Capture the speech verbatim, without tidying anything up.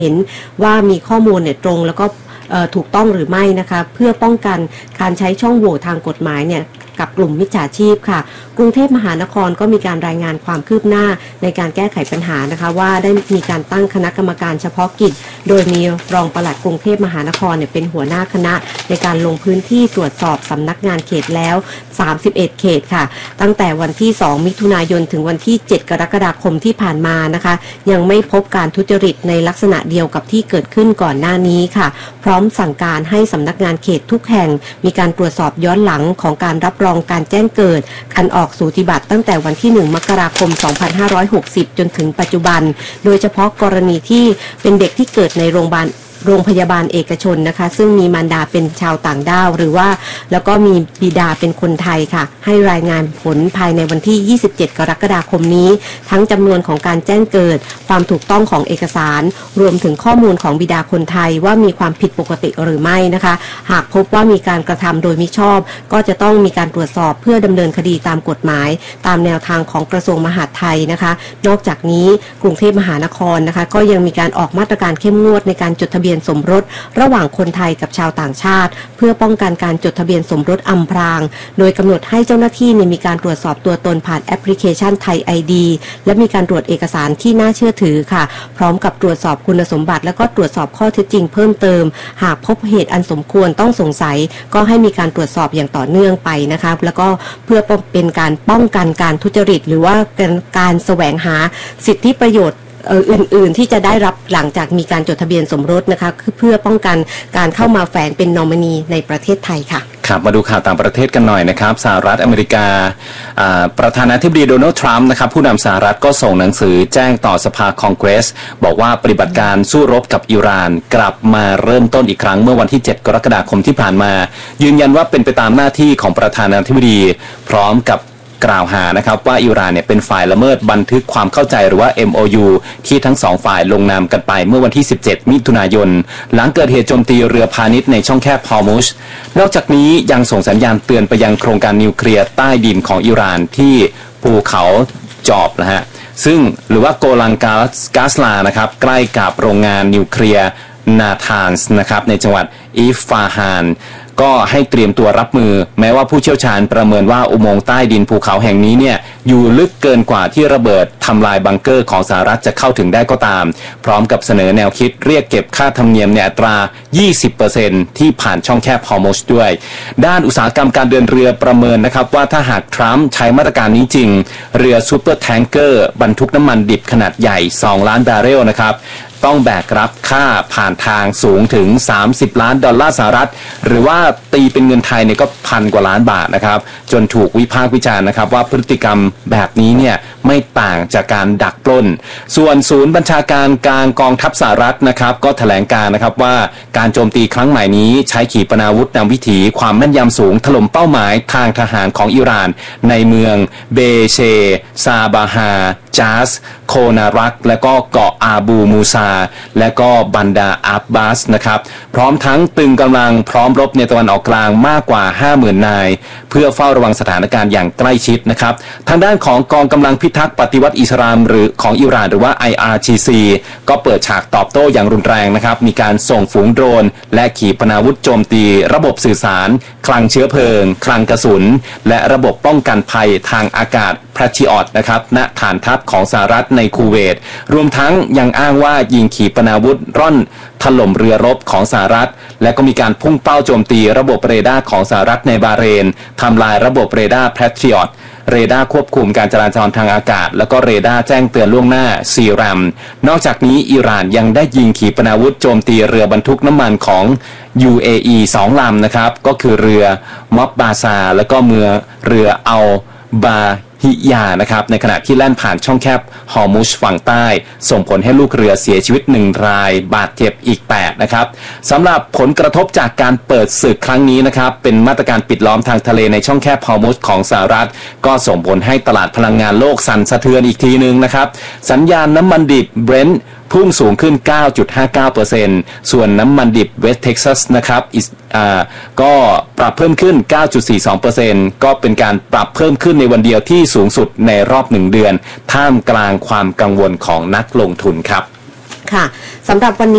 เห็นว่ามีข้อมูลเนี่ยตรงแล้วก็ถูกต้องหรือไม่นะคะเพื่อป้องกันการใช้ช่องโหว่ทางกฎหมายเนี่ยกับกลุ่มมิจฉาชีพค่ะกรุงเทพมหานครก็มีการรายงานความคืบหน้าในการแก้ไขปัญหานะคะว่าได้มีการตั้งคณะกรรมการเฉพาะกิจโดยมีรองปลัดกรุงเทพมหานครเนี่ยเป็นหัวหน้าคณะในการลงพื้นที่ตรวจสอบสำนักงานเขตแล้วสามสิบเอ็ดเขตค่ะตั้งแต่วันที่สองมิถุนายนถึงวันที่เจ็ดกรกฎาคมที่ผ่านมานะคะยังไม่พบการทุจริตในลักษณะเดียวกับที่เกิดขึ้นก่อนหน้านี้ค่ะพร้อมสั่งการให้สำนักงานเขตทุกแห่งมีการตรวจสอบย้อนหลังของการรับรองการแจ้งเกิดการออกสูติบัตรตั้งแต่วันที่หนึ่งมกราคมสองพันห้าร้อยหกสิบจนถึงปัจจุบันโดยเฉพาะกรณีที่เป็นเด็กที่เกิดในโรงพยาบาลโรงพยาบาลเอกชนนะคะซึ่งมีมารดาเป็นชาวต่างด้าวหรือว่าแล้วก็มีบิดาเป็นคนไทยค่ะให้รายงานผลภายในวันที่ยี่สิบเจ็ดกรกฎาคมนี้ทั้งจำนวนของการแจ้งเกิดความถูกต้องของเอกสารรวมถึงข้อมูลของบิดาคนไทยว่ามีความผิดปกติหรือไม่นะคะหากพบว่ามีการกระทำโดยมิชอบก็จะต้องมีการตรวจสอบเพื่อดำเนินคดีตามกฎหมายตามแนวทางของกระทรวงมหาดไทยนะคะนอกจากนี้กรุงเทพมหานครนะคะก็ยังมีการออกมาตรการเข้มงวดในการจดทะเบียนสมรสระหว่างคนไทยกับชาวต่างชาติเพื่อป้องกันการจดทะเบียนสมรสอำพรางโดยกำหนดให้เจ้าหน้าที่มีการตรวจสอบตัวตนผ่านแอปพลิเคชันไทย ไอ ดี และมีการตรวจเอกสารที่น่าเชื่อถือค่ะพร้อมกับตรวจสอบคุณสมบัติและก็ตรวจสอบข้อเท็จจริงเพิ่มเติมหากพบเหตุอันสมควรต้องสงสัยก็ให้มีการตรวจสอบอย่างต่อเนื่องไปนะคะแล้วก็เพื่อเป็นการป้องกันการทุจริตหรือว่าการแสวงหาสิทธิประโยชน์อื่นๆที่จะได้รับหลังจากมีการจดทะเบียนสมรสนะคะเพื่อป้องกันการเข้ามาแฝงเป็นนอมินีในประเทศไทยค่ะครับมาดูข่าวต่างประเทศกันหน่อยนะครับสหรัฐอเมริกาประธานาธิบดีโดนัลด์ทรัมป์นะครับผู้นำสหรัฐก็ส่งหนังสือแจ้งต่อสภาคองเกรสบอกว่าปฏิบัติการสู้รบกับอิหร่านกลับมาเริ่มต้นอีกครั้งเมื่อวันที่เจ็ดกรกฎาคมที่ผ่านมายืนยันว่าเป็นไปตามหน้าที่ของประธานาธิบดีพร้อมกับกล่าวหานะครับว่าอิหร่านเนี่ยเป็นฝ่ายละเมิดบันทึกความเข้าใจหรือว่า เอ็ม โอ ยู ที่ทั้งสองฝ่ายลงนามกันไปเมื่อวันที่สิบเจ็ดมิถุนายนหลังเกิดเหตุโจมตีเรือพาณิชย์ในช่องแคบฮอร์มุซนอกจากนี้ยังส่งสัญญาณเตือนไปยังโครงการนิวเคลียร์ใต้ดินของอิหร่านที่ภูเขาจอบนะฮะซึ่งหรือว่าโกลังกาสลานะครับใกล้กับโรงงานนิวเคลียร์นาธานส์นะครับในจังหวัดอิฟฟาฮานก็ให้เตรียมตัวรับมือแม้ว่าผู้เชี่ยวชาญประเมินว่าอุโมงค์ใต้ดินภูเขาแห่งนี้เนี่ยอยู่ลึกเกินกว่าที่ระเบิดทำลายบังเกอร์ของสหรัฐจะเข้าถึงได้ก็ตามพร้อมกับเสนอแนวคิดเรียกเก็บค่าธรรมเนียมในอัตรา ยี่สิบเปอร์เซ็นต์ ที่ผ่านช่องแคบฮอร์มุซด้วยด้านอุตสาหกรรมการเดินเรือประเมินนะครับว่าถ้าหากทรัมป์ใช้มาตรการนี้จริงเรือซูเปอร์แทงเกอร์บรรทุกน้ำมันดิบขนาดใหญ่สองล้านบาร์เรลนะครับต้องแบกรับค่าผ่านทางสูงถึงสามสิบล้านดอลลาร์สหรัฐหรือว่าตีเป็นเงินไทยเนี่ยก็พันกว่าล้านบาทนะครับจนถูกวิพากษ์วิจารณ์นะครับว่าพฤติกรรมแบบนี้เนี่ยไม่ต่างจากการดักปล้นส่วนศูนย์บัญชาการกลางกองทัพสหรัฐนะครับก็แถลงการนะครับว่าการโจมตีครั้งใหม่นี้ใช้ขีปนาวุธนำวิถีความแม่นยำสูงถล่มเป้าหมายทางทหารของอิหร่านในเมืองเบเชซาบาฮาจาสโคนารักและก็เกาะอาบูมูซาและก็บันดาอับบาสนะครับพร้อมทั้งตึงกำลังพร้อมรบในตะวันออกกลางมากกว่า ห้าหมื่น นายเพื่อเฝ้าระวังสถานการณ์อย่างใกล้ชิดนะครับทางด้านของกองกำลังพิทักษ์ปฏิวัติอิสลามหรือของอิหร่านหรือว่า ไอ อาร์ จี ซี ก็เปิดฉากตอบโต้อย่างรุนแรงนะครับมีการส่งฝูงโดรนและขีปนาวุธโจมตีระบบสื่อสารคลังเชื้อเพลิงคลังกระสุนและระบบป้องกันภัยทางอากาศแพทริออตนะครับณฐานทัพของสหรัฐในคูเวตรวมทั้งยังอ้างว่ายิงขีปนาวุธร่อนถล่มเรือรบของสหรัฐและก็มีการพุ่งเป้าโจมตีระบบเรดาร์ของสหรัฐในบาห์เรนทำลายระบบเรดาร์แพทริออตเรดาร์ควบคุมการจราจรทางอากาศแล้วก็เรดาร์แจ้งเตือนล่วงหน้า ซี แรม นอกจากนี้อิหร่านยังได้ยิงขีปนาวุธโจมตีเรือบรรทุกน้ำมันของ ยู เอ อี สองลำนะครับก็คือเรือมอบบาซาและก็เมือเรืออัลบาฮิยานะครับในขณะที่แล่นผ่านช่องแคบฮอร์มุซฝั่งใต้ส่งผลให้ลูกเรือเสียชีวิตหนึ่งรายบาดเจ็บอีกแปดนะครับสำหรับผลกระทบจากการเปิดศึกครั้งนี้นะครับเป็นมาตรการปิดล้อมทางทะเลในช่องแคบฮอร์มุซของสหรัฐก็ส่งผลให้ตลาดพลังงานโลกสั่นสะเทือนอีกทีนึงนะครับสัญญาณน้ำมันดิบเบรนท์ พุ่งสูงขึ้น เก้าจุดห้าเก้าเปอร์เซ็นต์ ส่วนน้ำมันดิบเวสต์เท็กซัสนะครับอ่าก็ปรับเพิ่มขึ้น เก้าจุดสี่สองเปอร์เซ็นต์ ก็เป็นการปรับเพิ่มขึ้นในวันเดียวที่สูงสุดในรอบหนึ่งเดือนท่ามกลางความกังวลของนักลงทุนครับค่ะสำหรับวันนี้